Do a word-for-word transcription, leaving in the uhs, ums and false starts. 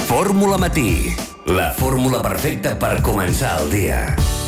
Fórmula Matí, la fórmula perfecta per començar el dia.